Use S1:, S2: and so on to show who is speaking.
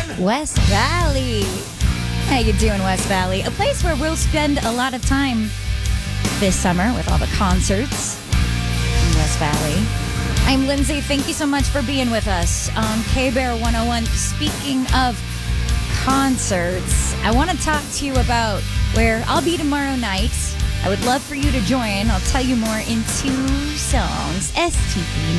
S1: West Valley. How you doing, West Valley? A place where we'll spend a lot of time this summer with all the concerts in West Valley. I'm Lindsay. Thank you so much for being with us on K-Bear 101. Speaking of concerts, I want to talk to you about where I'll be tomorrow night. I would love for you to join. I'll tell you more in 2 songs. STP